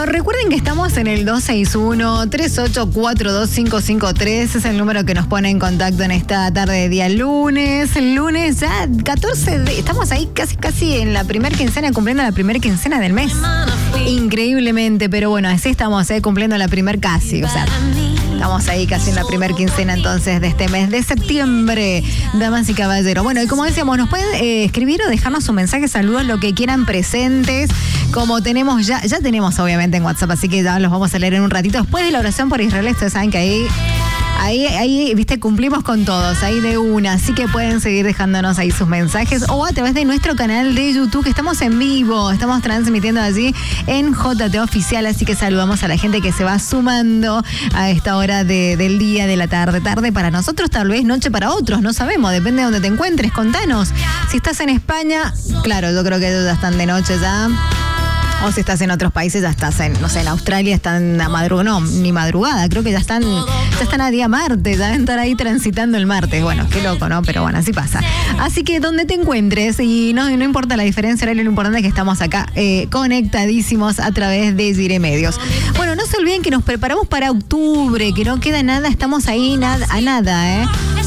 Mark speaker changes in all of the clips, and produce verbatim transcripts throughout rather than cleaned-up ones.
Speaker 1: Bueno, recuerden que estamos en el dos seis uno, tres ocho cuatro, dos cinco cinco tres. Es el número que nos pone en contacto en esta tarde de día lunes. El lunes ya catorce de... Estamos ahí casi casi en la primera quincena, cumpliendo la primera quincena del mes. Increíblemente, pero bueno, así estamos eh, cumpliendo la primer casi, o sea... Estamos ahí casi en la primer quincena entonces de este mes de septiembre, damas y caballeros. Bueno, y como decíamos, nos pueden eh, escribir o dejarnos un mensaje, saludos, lo que quieran presentes, como tenemos ya, ya tenemos obviamente en WhatsApp, así que ya los vamos a leer en un ratito. Después de la oración por Israel, ustedes saben que ahí... Ahí, ahí, viste, cumplimos con todos, ahí de una, así que pueden seguir dejándonos ahí sus mensajes o a través de nuestro canal de YouTube, que estamos en vivo, estamos transmitiendo allí en J T Oficial, así que saludamos a la gente que se va sumando a esta hora de, del día, de la tarde, tarde para nosotros, tal vez noche para otros, no sabemos, depende de donde te encuentres, contanos. Si estás en España, claro, yo creo que ellos ya están de noche ya. O si estás en otros países, ya estás en, no sé, en Australia están a madrugada, no, ni madrugada, creo que ya están, ya están a día martes, ya deben estar ahí transitando el martes. Bueno, qué loco, ¿no? Pero bueno, así pasa. Así que donde te encuentres, y no, no importa la diferencia horaria, lo importante es que estamos acá eh, conectadísimos a través de Gire Medios. Bueno, no se olviden que nos preparamos para octubre, que no queda nada, estamos ahí nada, a nada, ¿eh?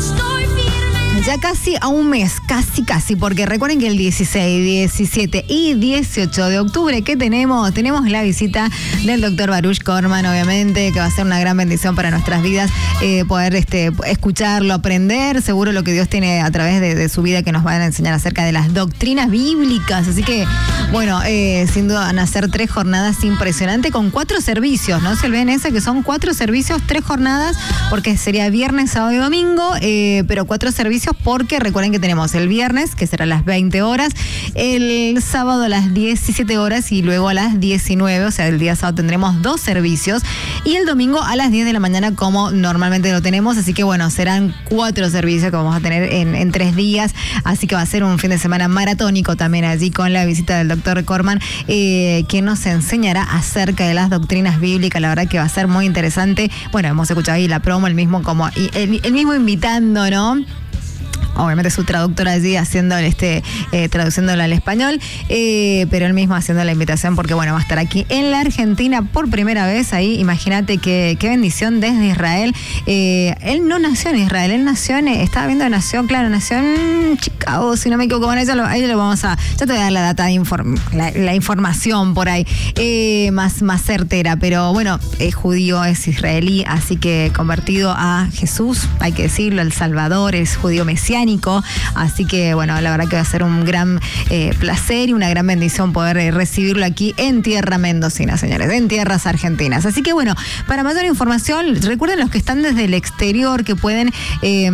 Speaker 1: Ya casi a un mes, casi, casi, porque recuerden que el dieciséis, diecisiete y dieciocho de octubre, ¿qué tenemos? Tenemos la visita del doctor Baruch Korman, obviamente, que va a ser una gran bendición para nuestras vidas, eh, poder este, escucharlo, aprender, seguro lo que Dios tiene a través de, de su vida, que nos van a enseñar acerca de las doctrinas bíblicas. Así que, bueno, eh, sin duda van a ser tres jornadas impresionantes con cuatro servicios, no se olviden eso, que son cuatro servicios, tres jornadas, porque sería viernes, sábado y domingo, eh, pero cuatro servicios porque recuerden que tenemos el viernes, que será a las veinte horas, el sábado a las diecisiete horas y luego a las diecinueve, o sea, el día sábado tendremos dos servicios y el domingo a las diez de la mañana como normalmente lo tenemos, así que bueno, serán cuatro servicios que vamos a tener en, en tres días, así que va a ser un fin de semana maratónico también allí con la visita del doctor Korman, eh, que nos enseñará acerca de las doctrinas bíblicas. La verdad que va a ser muy interesante. Bueno, hemos escuchado ahí la promo, el mismo como, y el, el mismo invitando, ¿no? Obviamente su traductora allí haciendo este, eh, traduciéndolo al español, eh, pero él mismo haciendo la invitación porque bueno, va a estar aquí en la Argentina por primera vez ahí. Imagínate qué, qué bendición desde Israel. Eh, él no nació en Israel, él nació en, estaba viendo, nació, claro, nació en Chicago, si no me equivoco. Bueno, ahí lo, ahí lo vamos a, ya te voy a dar la data, de inform, la, la información por ahí, eh, más, más certera, pero bueno, es judío, es israelí, así que convertido a Jesús, hay que decirlo, el Salvador, es judío mesiánico. Así que bueno, la verdad que va a ser un gran eh, placer y una gran bendición poder eh, recibirlo aquí en tierra mendocina, señores, en tierras argentinas. Así que bueno, para mayor información, recuerden los que están desde el exterior que pueden eh,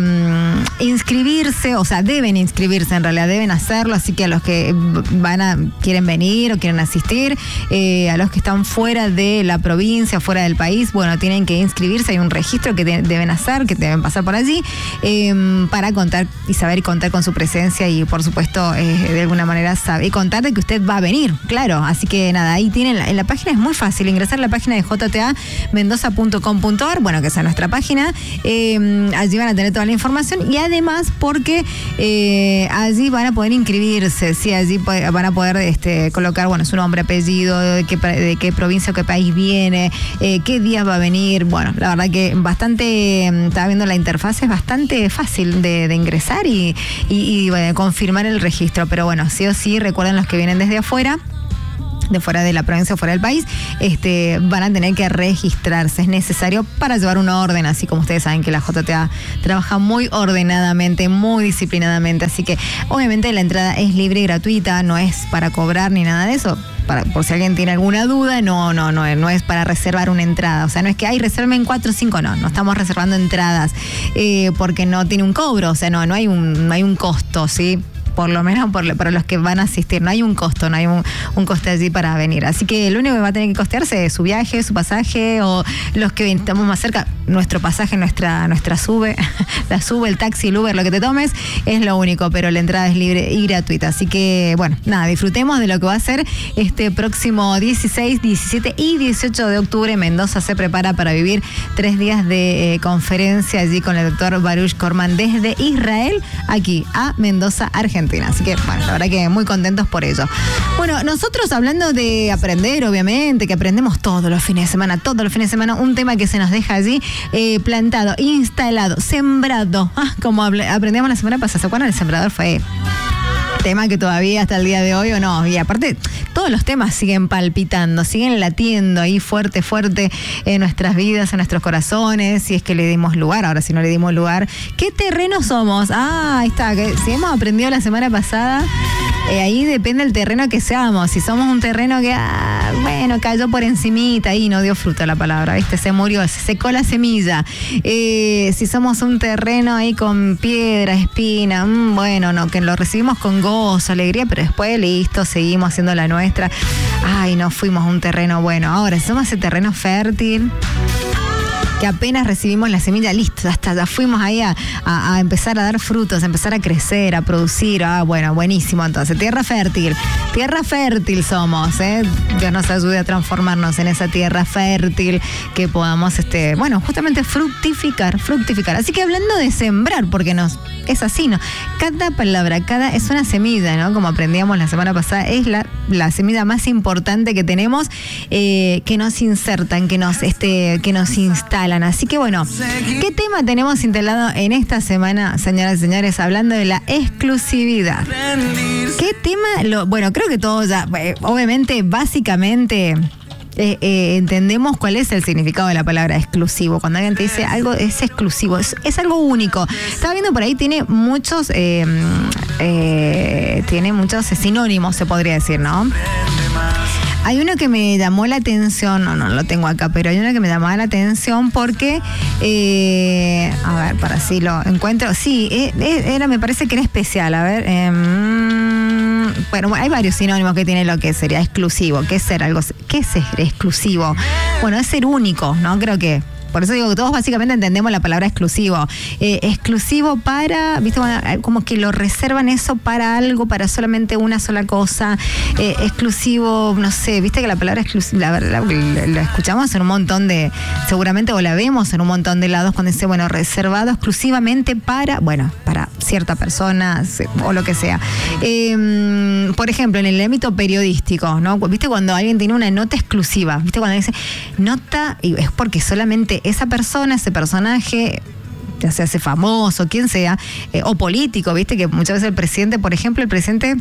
Speaker 1: inscribirse, o sea, deben inscribirse en realidad, deben hacerlo, así que a los que van a, quieren venir o quieren asistir, eh, a los que están fuera de la provincia, fuera del país, bueno, tienen que inscribirse, hay un registro que de, deben hacer, que deben pasar por allí, eh, para contar y saber y contar con su presencia y por supuesto eh, de alguna manera saber y contar de que usted va a venir, claro. Así que nada, ahí tienen, en la página es muy fácil, ingresar a la página de j t a mendoza punto com punto a r, bueno, que es nuestra página, eh, allí van a tener toda la información y además porque eh, allí van a poder inscribirse, sí, allí van a poder este, colocar, bueno, su nombre, apellido, de qué, de qué provincia o qué país viene, eh, qué días va a venir. Bueno, la verdad que bastante, estaba viendo la interfaz, es bastante fácil de, de ingresar y, y, y bueno, confirmar el registro, pero bueno, sí o sí, recuerden los que vienen desde afuera, de fuera de la provincia o fuera del país, este, van a tener que registrarse. Es necesario para llevar un orden, así como ustedes saben que la J T A trabaja muy ordenadamente, muy disciplinadamente, así que obviamente la entrada es libre y gratuita, no es para cobrar ni nada de eso. Para, por si alguien tiene alguna duda, no, no, no, no es para reservar una entrada. O sea, no es que, ay, reserven cuatro o cinco, no, no estamos reservando entradas eh, porque no tiene un cobro, o sea, no, no hay un, no hay un costo, ¿sí? Por lo menos por, para los que van a asistir, no hay un costo, no hay un, un coste allí para venir. Así que lo único que va a tener que costearse es su viaje, su pasaje, o los que estamos más cerca, nuestro pasaje, nuestra, nuestra sube, la sube, el taxi, el Uber, lo que te tomes, es lo único, pero la entrada es libre y gratuita. Así que, bueno, nada, disfrutemos de lo que va a ser este próximo dieciséis, diecisiete y dieciocho de octubre. Mendoza se prepara para vivir tres días de eh, conferencia allí con el doctor Baruch Korman desde Israel, aquí a Mendoza, Argentina. Argentina. Así que, bueno, la verdad que muy contentos por ello. Bueno, nosotros hablando de aprender, obviamente, que aprendemos todos los fines de semana, todos los fines de semana, un tema que se nos deja allí eh, plantado, instalado, sembrado. Ah, como aprendíamos la semana pasada, ¿se acuerdan? El sembrador fue tema que todavía hasta el día de hoy o no. Y aparte, todos los temas siguen palpitando, siguen latiendo ahí fuerte, fuerte en nuestras vidas, en nuestros corazones, si es que le dimos lugar. Ahora, si no le dimos lugar, ¿qué terreno somos? Ah, ahí está, que si hemos aprendido la semana pasada, eh, ahí depende el terreno que seamos. Si somos un terreno que, ah, bueno, cayó por encimita y no dio fruto la palabra, ¿viste? Se murió, se secó la semilla. Eh, si somos un terreno ahí con piedra, espina, mmm, bueno, no, que lo recibimos con gozo, alegría, pero después, listo, seguimos haciendo la nuestra. Ay, no fuimos a un terreno bueno. Ahora, si somos ese terreno fértil, que apenas recibimos la semilla, listo, hasta ya fuimos ahí a, a, a empezar a dar frutos, a empezar a crecer, a producir. Ah, bueno, buenísimo. Entonces, tierra fértil, tierra fértil somos, ¿eh? Dios nos ayude a transformarnos en esa tierra fértil, que podamos, este, bueno, justamente fructificar, fructificar. Así que hablando de sembrar, porque nos, es así, ¿no? Cada palabra, cada, es una semilla, ¿no? Como aprendíamos la semana pasada, es la, la semilla más importante que tenemos, eh, que nos insertan, que nos, este, que nos instalan. Así que bueno, ¿qué tema tenemos instalado en esta semana, señoras y señores? Hablando de la exclusividad. ¿Qué tema? Lo, bueno, creo que todos ya, eh, obviamente, básicamente, eh, eh, entendemos cuál es el significado de la palabra exclusivo. Cuando alguien te dice algo es exclusivo, es, es algo único. Estaba viendo por ahí, tiene muchos, eh, eh, tiene muchos sinónimos, se podría decir, ¿no? Hay uno que me llamó la atención, no, no lo tengo acá, pero hay uno que me llamaba la atención porque, eh, a ver, para si lo encuentro, sí, era, me parece que era especial, a ver, eh, bueno, hay varios sinónimos que tiene lo que sería exclusivo. ¿Qué es ser algo? ¿Qué es ser exclusivo? Bueno, es ser único, ¿no? Creo que por eso digo que todos básicamente entendemos la palabra exclusivo. Eh, exclusivo para, viste, como que lo reservan eso para algo, para solamente una sola cosa. Eh, exclusivo, no sé, viste que la palabra exclusiva, la, la, la, la escuchamos en un montón de, seguramente, o la vemos en un montón de lados cuando dice, bueno, reservado exclusivamente para, bueno, para cierta persona o lo que sea. Eh, por ejemplo, en el ámbito periodístico, ¿no? Viste cuando alguien tiene una nota exclusiva, viste cuando dice nota, y es porque solamente esa persona, ese personaje, ya sea ese famoso, quien sea, eh, o político, viste que muchas veces el presidente, por ejemplo, el presidente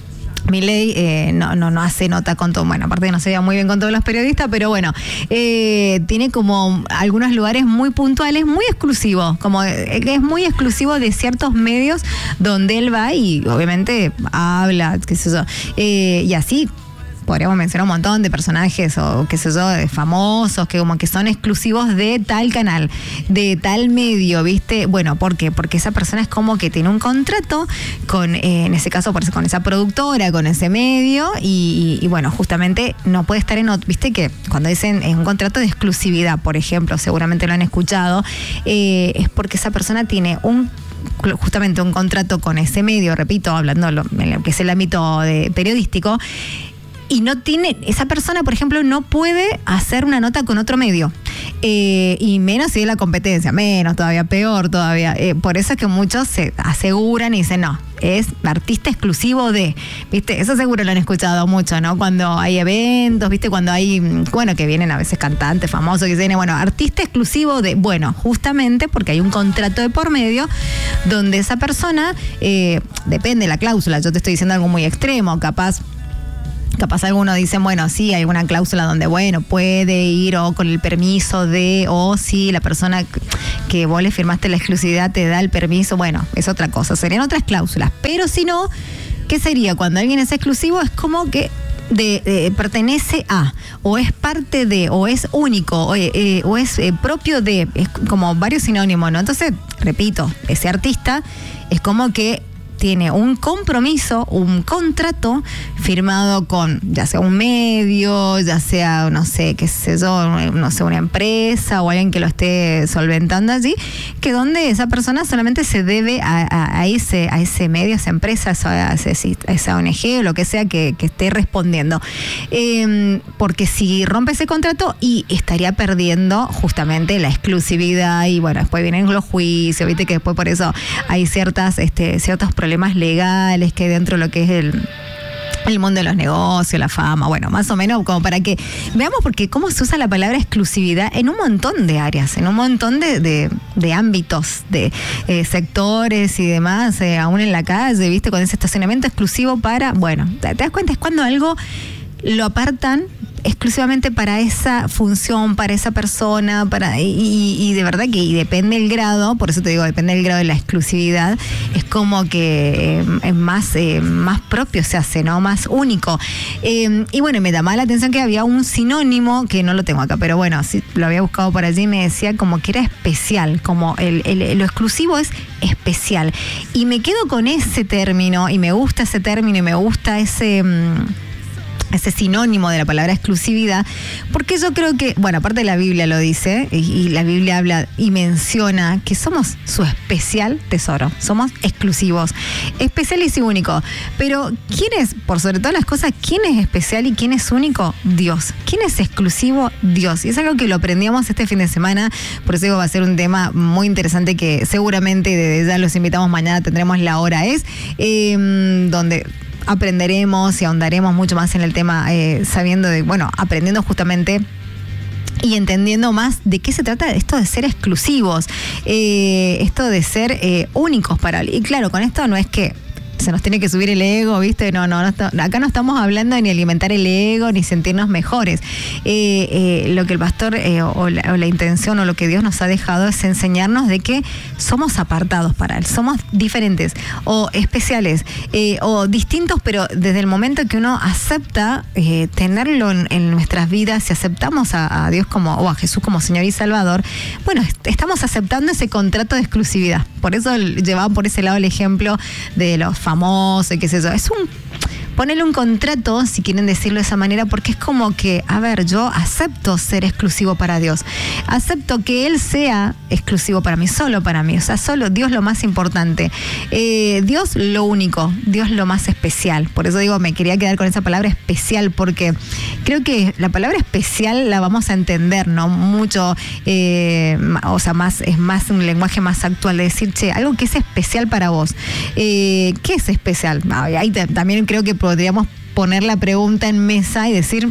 Speaker 1: Milei eh, no, no, no hace nota con todo, bueno, aparte que no se lleva muy bien con todos los periodistas, pero bueno, eh, tiene como algunos lugares muy puntuales, muy exclusivos, como eh, es muy exclusivo de ciertos medios donde él va y obviamente habla, qué sé yo, eh, y así podríamos mencionar un montón de personajes o qué sé yo, de famosos que como que son exclusivos de tal canal, de tal medio, ¿viste? Bueno, ¿por qué? Porque esa persona es como que tiene un contrato con, eh, en ese caso, por eso, con esa productora, con ese medio y, y, y bueno, justamente no puede estar en otro, ¿viste? Que cuando dicen es un contrato de exclusividad, por ejemplo, seguramente lo han escuchado, eh, es porque esa persona tiene un justamente un contrato con ese medio, repito, hablando en lo que es el ámbito de periodístico, y no tiene, esa persona, por ejemplo, no puede hacer una nota con otro medio. Eh, y menos si es la competencia, menos todavía, peor todavía. Eh, por eso es que muchos se aseguran y dicen, no, es artista exclusivo de, ¿viste? Eso seguro lo han escuchado mucho, ¿no? Cuando hay eventos, ¿viste? Cuando hay, bueno, que vienen a veces cantantes famosos que dicen, bueno, artista exclusivo de, bueno, justamente porque hay un contrato de por medio donde esa persona, eh, depende de la cláusula, yo te estoy diciendo algo muy extremo, capaz... Capaz algunos dicen, bueno, sí, hay una cláusula donde, bueno, puede ir o con el permiso de, o si la persona que vos le firmaste la exclusividad te da el permiso, bueno, es otra cosa, serían otras cláusulas. Pero si no, ¿qué sería? Cuando alguien es exclusivo es como que de, de, pertenece a, o es parte de, o es único, o, eh, o es eh, propio de, es como varios sinónimos, ¿no? Entonces, repito, ese artista es como que tiene un compromiso, un contrato firmado con ya sea un medio, ya sea, no sé, qué sé yo, no sé, una empresa o alguien que lo esté solventando allí, que donde esa persona solamente se debe a, a, a ese a ese medio, a esa empresa, a, ese, a esa O N G o lo que sea que, que esté respondiendo. Eh, porque si rompe ese contrato y estaría perdiendo justamente la exclusividad y bueno, después vienen los juicios, viste que después por eso hay ciertas, este, ciertos problemas problemas legales que hay dentro de lo que es el... el mundo de los negocios, la fama, bueno, más o menos como para que veamos porque cómo se usa la palabra exclusividad en un montón de áreas, en un montón de, de, de ámbitos, de eh, sectores y demás, eh, aún en la calle, viste, con ese estacionamiento exclusivo para, bueno, te, te das cuenta, es cuando algo lo apartan exclusivamente para esa función, para esa persona, para y, y de verdad que y depende el grado, por eso te digo, depende del grado de la exclusividad, es como que eh, es más, eh, más propio se hace, ¿no? Más único. Eh, y bueno, me llamaba la atención que había un sinónimo, que no lo tengo acá, pero bueno, sí, lo había buscado por allí y me decía como que era especial, como el, el, lo exclusivo es especial. Y me quedo con ese término, y me gusta ese término, y me gusta ese... Mmm, ese sinónimo de la palabra exclusividad, porque yo creo que, bueno, aparte la Biblia lo dice, y, y la Biblia habla y menciona que somos su especial tesoro, somos exclusivos, especiales y únicos. Pero ¿quién es, por sobre todas las cosas, quién es especial y quién es único? Dios. ¿Quién es exclusivo? Dios. Y es algo que lo aprendíamos este fin de semana, por eso digo, va a ser un tema muy interesante que seguramente desde ya los invitamos, mañana tendremos La Hora Es, eh, donde... aprenderemos y ahondaremos mucho más en el tema, eh, sabiendo de, bueno, aprendiendo justamente y entendiendo más de qué se trata esto de ser exclusivos, eh, esto de ser eh, únicos para... Y claro, con esto no es que se nos tiene que subir el ego, ¿viste? No, no, no está, acá no estamos hablando de ni alimentar el ego, ni sentirnos mejores. Eh, eh, lo que el pastor eh, o, la, o la intención o lo que Dios nos ha dejado es enseñarnos de que somos apartados para Él, somos diferentes o especiales eh, o distintos, pero desde el momento que uno acepta eh, tenerlo en, en nuestras vidas, si aceptamos a, a Dios como, o a Jesús como Señor y Salvador, bueno, est- estamos aceptando ese contrato de exclusividad. Por eso llevaban por ese lado el ejemplo de los famoso y qué sé yo. Es un, ponerle un contrato, si quieren decirlo de esa manera, porque es como que, a ver, yo acepto ser exclusivo para Dios. Acepto que Él sea exclusivo para mí, solo para mí. O sea, solo Dios lo más importante. Eh, Dios lo único, Dios lo más especial. Por eso digo, me quería quedar con esa palabra especial, porque creo que la palabra especial la vamos a entender, ¿no? Mucho, eh, o sea, más es más un lenguaje más actual de decir, che, algo que es especial para vos. Eh, ¿Qué es especial? Ahí te, también creo que podríamos poner la pregunta en mesa y decir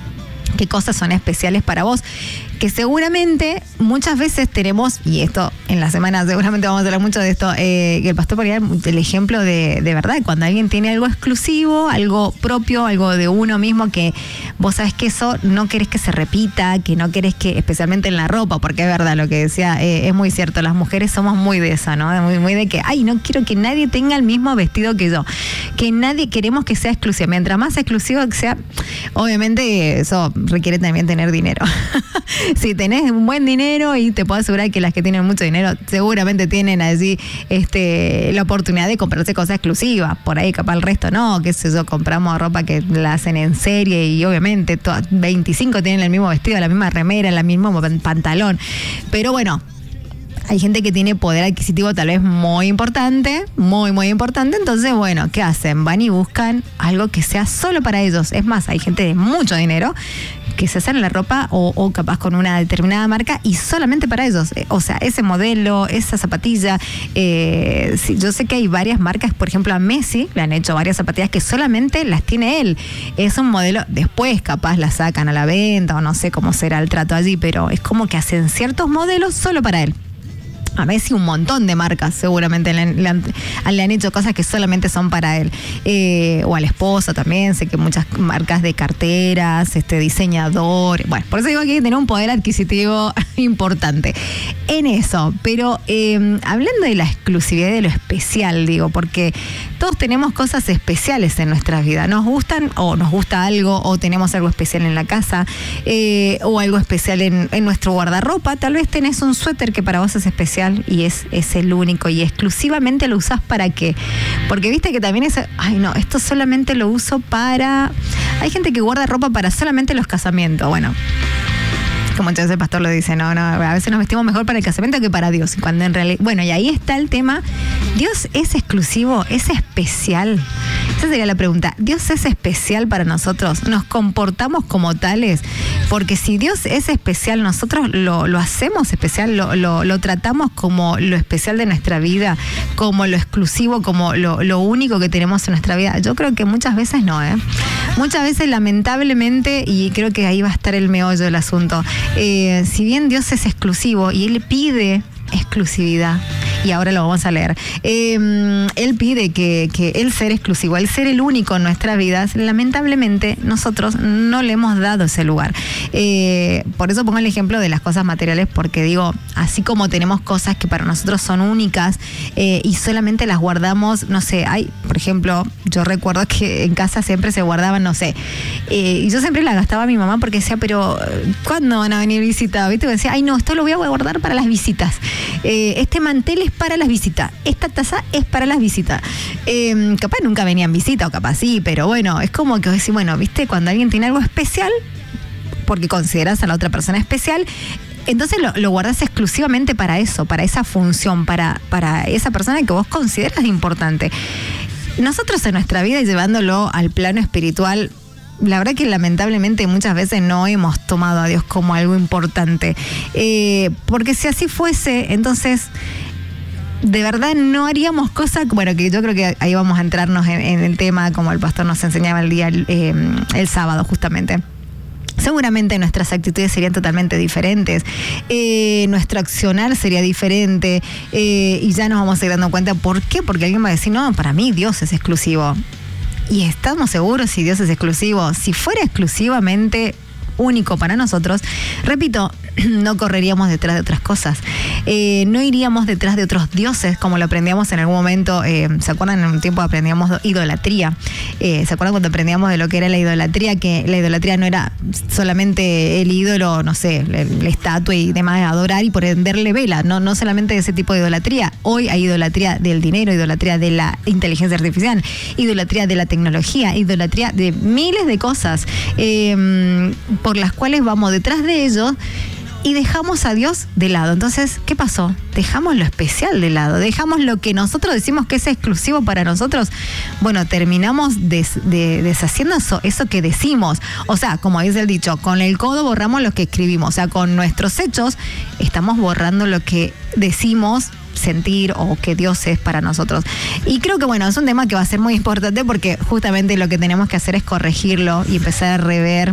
Speaker 1: qué cosas son especiales para vos, que seguramente muchas veces tenemos, y esto en la semana seguramente vamos a hablar mucho de esto, eh, que el pastor ponía el ejemplo de, de verdad, cuando alguien tiene algo exclusivo, algo propio, algo de uno mismo, que vos sabés que eso no querés que se repita, que no querés que, especialmente en la ropa, porque es verdad lo que decía, eh, es muy cierto, las mujeres somos muy de esa, ¿no? Muy, muy de que, ay, no quiero que nadie tenga el mismo vestido que yo, que nadie, queremos que sea exclusivo, mientras más exclusivo que sea, obviamente eso requiere también tener dinero. Si tenés un buen dinero, y te puedo asegurar que las que tienen mucho dinero seguramente tienen allí este, la oportunidad de comprarse cosas exclusivas. Por ahí capaz el resto no, qué sé yo, compramos ropa que la hacen en serie y obviamente todas, veinticinco tienen el mismo vestido, la misma remera, el mismo pantalón. Pero bueno, hay gente que tiene poder adquisitivo tal vez muy importante, muy, muy importante. Entonces, bueno, ¿qué hacen? Van y buscan algo que sea solo para ellos. Es más, hay gente de mucho dinero que se hacen la ropa o, o capaz con una determinada marca y solamente para ellos. O sea, ese modelo, esa zapatilla. Eh, sí, yo sé que hay varias marcas, por ejemplo, a Messi le han hecho varias zapatillas que solamente las tiene él. Es un modelo, después capaz las sacan a la venta o no sé cómo será el trato allí, pero es como que hacen ciertos modelos solo para él. A Messi un montón de marcas seguramente le han, le han, le han hecho cosas que solamente son para él. Eh, o al esposo también, sé que muchas marcas de carteras, este diseñador. Bueno, por eso digo que hay que tener un poder adquisitivo importante en eso. Pero eh, hablando de la exclusividad y de lo especial, digo, porque todos tenemos cosas especiales en nuestras vidas. Nos gustan o nos gusta algo o tenemos algo especial en la casa eh, o algo especial en, en nuestro guardarropa. Tal vez tenés un suéter que para vos es especial y es, es el único y exclusivamente lo usás ¿para qué? Porque viste que también es, ay no, esto solamente lo uso para... Hay gente que guarda ropa para solamente los casamientos. Bueno, como entonces el pastor lo dice, no, no, a veces nos vestimos mejor para el casamiento que para Dios. Cuando en realidad, bueno, y ahí está el tema. Dios es exclusivo, es especial. Esa sería la pregunta. ¿Dios es especial para nosotros? ¿Nos comportamos como tales? Porque si Dios es especial, nosotros lo, lo hacemos especial, lo, lo, lo tratamos como lo especial de nuestra vida, como lo exclusivo, como lo, lo único que tenemos en nuestra vida. Yo creo que muchas veces no, ¿eh? Muchas veces, lamentablemente, y creo que ahí va a estar el meollo del asunto, eh, si bien Dios es exclusivo y Él pide exclusividad, y ahora lo vamos a leer, eh, Él pide que, que el ser exclusivo, el ser el único en nuestras vidas, lamentablemente nosotros no le hemos dado ese lugar. Eh, por eso pongo el ejemplo de las cosas materiales, porque digo, así como tenemos cosas que para nosotros son únicas eh, y solamente las guardamos, no sé, hay, por ejemplo, yo recuerdo que en casa siempre se guardaban, no sé, eh, y yo siempre la gastaba a mi mamá porque decía, pero ¿cuándo van a venir visitas? ¿Viste? Y decía, ay no, esto lo voy a guardar para las visitas. Eh, este mantel es para las visitas, esta taza es para las visitas. Eh, capaz nunca venían visitas, o capaz sí, pero bueno, es como que decir, bueno, viste, cuando alguien tiene algo especial, porque consideras a la otra persona especial, entonces lo, lo guardas exclusivamente para eso, para esa función, para, para esa persona que vos consideras importante. Nosotros en nuestra vida, y llevándolo al plano espiritual, la verdad que lamentablemente muchas veces no hemos tomado a Dios como algo importante. Eh, porque si así fuese, entonces de verdad no haríamos cosas, bueno, que yo creo que ahí vamos a entrarnos en, en el tema como el pastor nos enseñaba el día, eh, el sábado justamente. Seguramente nuestras actitudes serían totalmente diferentes, eh, nuestro accionar sería diferente, eh, y ya nos vamos a ir dando cuenta por qué, porque alguien va a decir, no, para mí Dios es exclusivo. Y estamos seguros si Dios es exclusivo. Si fuera exclusivamente único para nosotros, repito, no correríamos detrás de otras cosas. Eh, no iríamos detrás de otros dioses, como lo aprendíamos en algún momento. Eh, ¿Se acuerdan? En un tiempo aprendíamos idolatría. Eh, ¿Se acuerdan cuando aprendíamos de lo que era la idolatría? Que la idolatría no era solamente el ídolo, no sé, la estatua y demás, adorar y prenderle vela. No, no solamente ese tipo de idolatría. Hoy hay idolatría del dinero, idolatría de la inteligencia artificial, idolatría de la tecnología, idolatría de miles de cosas eh, por las cuales vamos detrás de ellos y dejamos a Dios de lado. Entonces, ¿qué pasó? Dejamos lo especial de lado, dejamos lo que nosotros decimos que es exclusivo para nosotros. Bueno, terminamos des, de, deshaciendo eso, eso que decimos. O sea, como dice el dicho, con el codo borramos lo que escribimos. O sea, con nuestros hechos estamos borrando lo que decimos sentir o que Dios es para nosotros. Y creo que bueno, es un tema que va a ser muy importante porque justamente lo que tenemos que hacer es corregirlo y empezar a rever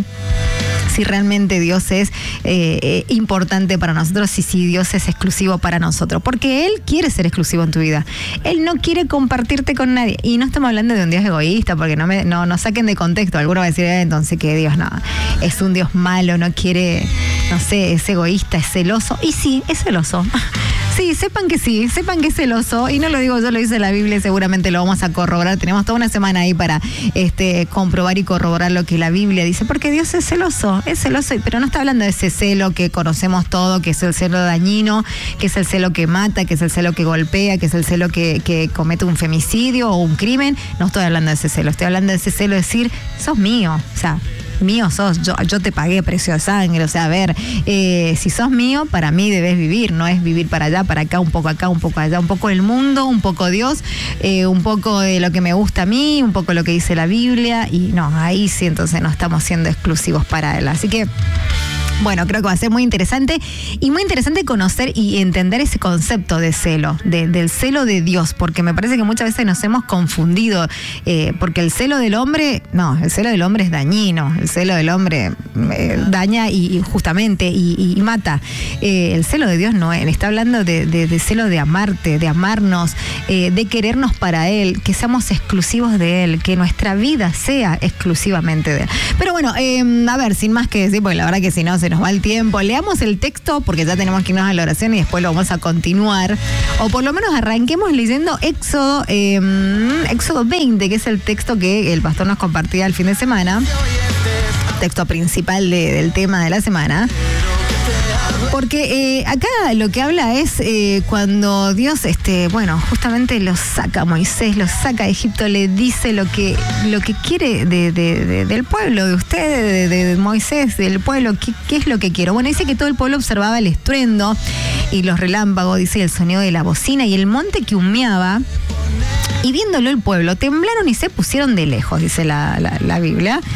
Speaker 1: si realmente Dios es eh, importante para nosotros y si Dios es exclusivo para nosotros. Porque Él quiere ser exclusivo en tu vida. Él no quiere compartirte con nadie. Y no estamos hablando de un Dios egoísta, porque no me no, no saquen de contexto. Alguno va a decir, eh, entonces que Dios no, es un Dios malo, no quiere, no sé, es egoísta, es celoso. Y sí, es celoso. Sí, sepan que sí, sepan que es celoso, y no lo digo yo, lo dice la Biblia, seguramente lo vamos a corroborar. Tenemos toda una semana ahí para este, comprobar y corroborar lo que la Biblia dice, porque Dios es celoso, es celoso, pero no está hablando de ese celo que conocemos todo, que es el celo dañino, que es el celo que mata, que es el celo que golpea, que es el celo que, que comete un femicidio o un crimen. No estoy hablando de ese celo, estoy hablando de ese celo de decir, sos mío, o sea, mío sos, yo, yo te pagué precio de sangre, o sea, a ver, eh, si sos mío, para mí debes vivir, no es vivir para allá, para acá, un poco acá, un poco allá, un poco el mundo, un poco Dios, eh, un poco de lo que me gusta a mí, un poco lo que dice la Biblia, y no, ahí sí, entonces no estamos siendo exclusivos para Él, así que bueno, creo que va a ser muy interesante y muy interesante conocer y entender ese concepto de celo, de, del celo de Dios, porque me parece que muchas veces nos hemos confundido, eh, porque el celo del hombre, no, el celo del hombre es dañino, el celo del hombre eh, daña y, y justamente y, y mata. Eh, el celo de Dios no es, está hablando de, de, de celo de amarte, de amarnos, eh, de querernos para Él, que seamos exclusivos de Él, que nuestra vida sea exclusivamente de Él. Pero bueno, eh, a ver, sin más que decir, porque la verdad que si no se nos va el tiempo, leamos el texto porque ya tenemos que irnos a la oración y después lo vamos a continuar, o por lo menos arranquemos leyendo Éxodo eh, Éxodo veinte, que es el texto que el pastor nos compartía el fin de semana, texto principal de, del tema de la semana. Porque eh, acá lo que habla es eh, cuando Dios, este, bueno, justamente los saca a Moisés, los saca de Egipto, le dice lo que, lo que quiere de, de, de, del pueblo, de ustedes, de, de Moisés, del pueblo, ¿qué, qué es lo que quiero? Bueno, dice que todo el pueblo observaba el estruendo y los relámpagos, dice el sonido de la bocina y el monte que humeaba. Y viéndolo el pueblo, temblaron y se pusieron de lejos, dice la, la, la Biblia.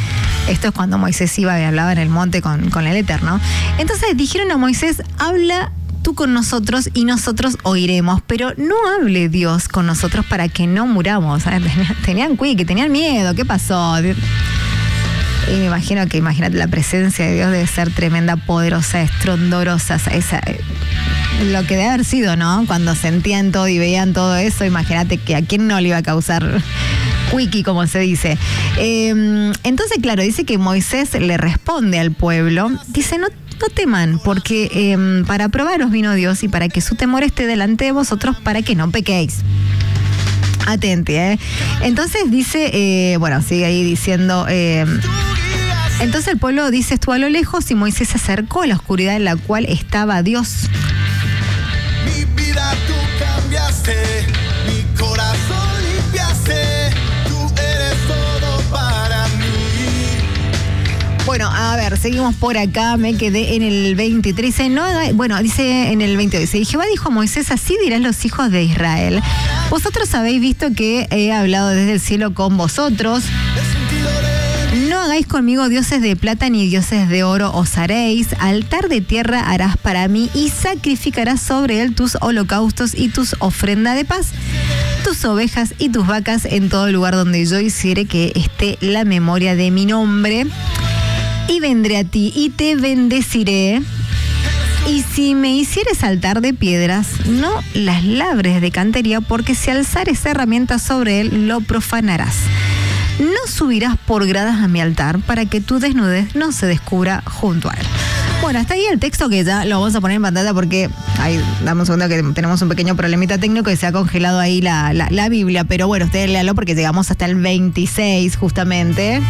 Speaker 1: Esto es cuando Moisés iba y hablaba en el monte con, con el Eterno. Entonces dijeron a Moisés, habla tú con nosotros y nosotros oiremos, pero no hable Dios con nosotros para que no muramos. Tenían cuique, tenían miedo, ¿qué pasó? Y me imagino que, imagínate, la presencia de Dios debe ser tremenda, poderosa, estrondorosa, esa, lo que debe haber sido, ¿no? Cuando sentían todo y veían todo eso, imagínate que a quién no le iba a causar wiki, como se dice. Eh, entonces, claro, dice que Moisés le responde al pueblo, dice, no, no teman, porque eh, para probaros vino Dios y para que su temor esté delante de vosotros, para que no pequéis. Atente, ¿eh? Entonces dice, eh, bueno, sigue ahí diciendo... Eh, Entonces el pueblo dice, estuvo a lo lejos y Moisés se acercó a la oscuridad en la cual estaba Dios.
Speaker 2: Mi vida tú cambiaste, mi corazón limpiaste, tú eres todo para mí.
Speaker 1: Bueno, a ver, seguimos por acá, me quedé en el veintitrés. Dice, no, bueno, dice en el veintidós, dice, Jehová dijo a Moisés, así dirán los hijos de Israel. Vosotros habéis visto que he hablado desde el cielo con vosotros. No hagáis conmigo dioses de plata ni dioses de oro os haréis. Altar de tierra harás para mí y sacrificarás sobre él tus holocaustos y tus ofrendas de paz, tus ovejas y tus vacas en todo lugar donde yo hiciere que esté la memoria de mi nombre. Y vendré a ti y te bendeciré. Y si me hicieres altar de piedras, no las labres de cantería, porque si alzares herramientas sobre él, lo profanarás. No subirás por gradas a mi altar para que tu desnudez no se descubra junto a él. Bueno, hasta ahí el texto que ya lo vamos a poner en pantalla porque, ahí, dame un segundo que tenemos un pequeño problemita técnico y se ha congelado ahí la, la, la Biblia. Pero bueno, ustedes léanlo porque llegamos hasta el veintiséis justamente.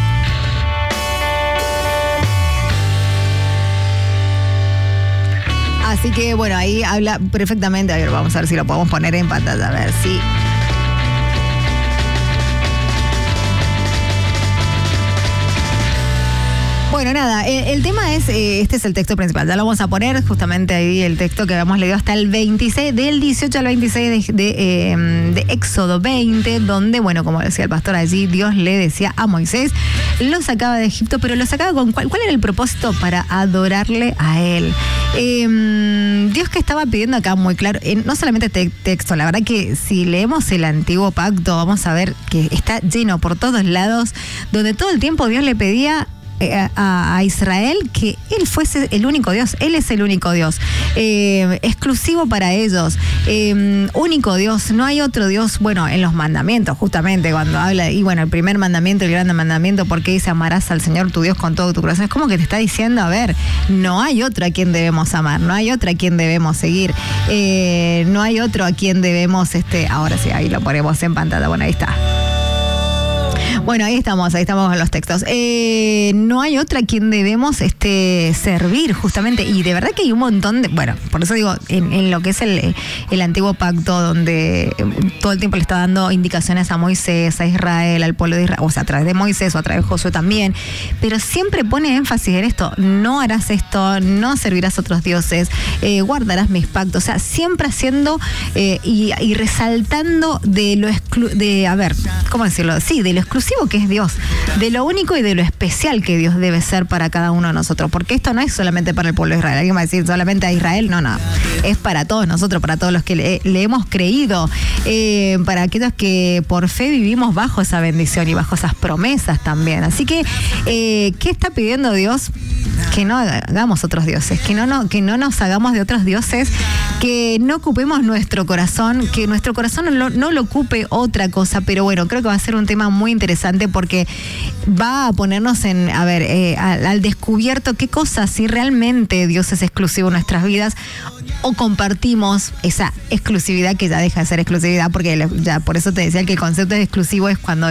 Speaker 1: Así que bueno, ahí habla perfectamente. A ver, vamos a ver si lo podemos poner en pantalla, a ver si... Bueno, nada, el, el tema es, eh, este es el texto principal, ya lo vamos a poner justamente ahí el texto que habíamos leído hasta el veintiséis, del dieciocho al veintiséis de, de, eh, de Éxodo veinte, donde, bueno, como decía el pastor allí, Dios le decía a Moisés, lo sacaba de Egipto, pero lo sacaba con cuál, cuál era el propósito para adorarle a él. Eh, Dios que estaba pidiendo acá muy claro, eh, no solamente este texto, la verdad que si leemos el antiguo pacto, vamos a ver que está lleno por todos lados, donde todo el tiempo Dios le pedía A, a Israel que él fuese el único Dios, él es el único Dios, eh, exclusivo para ellos, eh, único Dios, no hay otro Dios. Bueno, en los mandamientos justamente cuando habla, y bueno, el primer mandamiento, el gran mandamiento, porque dice amarás al Señor tu Dios con todo tu corazón, es como que te está diciendo, a ver, no hay otro a quien debemos amar, no hay otro a quien debemos seguir, eh, no hay otro a quien debemos, este, ahora sí, ahí lo ponemos en pantalla, bueno, ahí está. Bueno, ahí estamos, ahí estamos con los textos. Eh, no hay otra a quien debemos este, servir, justamente. Y de verdad que hay un montón de... Bueno, por eso digo, en, en lo que es el, el antiguo pacto, donde todo el tiempo le está dando indicaciones a Moisés, a Israel, al pueblo de Israel, o sea, a través de Moisés o a través de Josué también. Pero siempre pone énfasis en esto. No harás esto, no servirás a otros dioses, eh, guardarás mis pactos. O sea, siempre haciendo eh, y, y resaltando de lo exclu- de, a ver, ¿cómo decirlo? Sí, de lo exclusivo que es Dios, de lo único y de lo especial que Dios debe ser para cada uno de nosotros, porque esto no es solamente para el pueblo de Israel. Alguien va a decir solamente a Israel, no, no, es para todos nosotros, para todos los que le, le hemos creído, eh, para aquellos que por fe vivimos bajo esa bendición y bajo esas promesas también. Así que, eh, ¿qué está pidiendo Dios? Que no hagamos otros dioses, que no, no, que no nos hagamos de otros dioses, que no ocupemos nuestro corazón, que nuestro corazón no lo, no lo ocupe otra cosa. Pero bueno, creo que va a ser un tema muy interesante porque va a ponernos en, a ver, eh, al, al descubierto qué cosas, si realmente Dios es exclusivo en nuestras vidas o compartimos esa exclusividad que ya deja de ser exclusividad, porque ya por eso te decía que el concepto de exclusivo es cuando